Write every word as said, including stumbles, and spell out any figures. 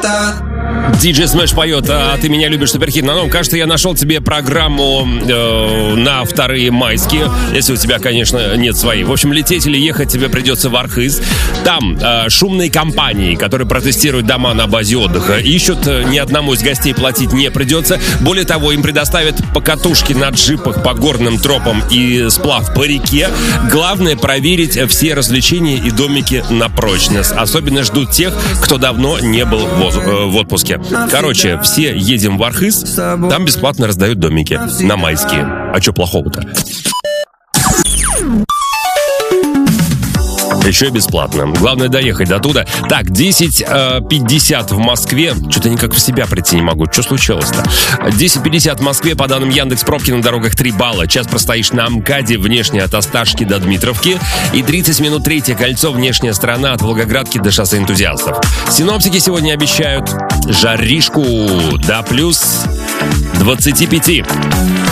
Диджей Смэш поет «А ты меня любишь» суперхит. Но, ну, кажется, я нашел тебе программу э, на вторые майские, если у тебя, конечно, нет своей. В общем, лететь или ехать тебе придется в Архыз. Там э, шумные компании, которые протестируют дома на базе отдыха, ищут, э, ни одному из гостей платить не придется. Более того, им предоставят покатушки на джипах по горным тропам и сплав по реке. Главное — проверить все развлечения и домики на прочность. Особенно ждут тех, кто давно не был в, воз- э, в отпуске. Короче, все едем в Архыз, там бесплатно раздают домики на майские. А что плохого-то? Еще и бесплатно. Главное доехать до туда. Так, десять пятьдесят в Москве. Что-то никак в себя прийти не могу. Что случилось-то? десять пятьдесят в Москве. По данным Яндекс, пробки на дорогах три балла. Час простоишь на МКАДе внешне от Осташки до Дмитровки. И тридцать минут третье кольцо, внешняя сторона от Волгоградки до шоссе Энтузиастов. Синоптики сегодня обещают жаришку до плюс двадцати пяти.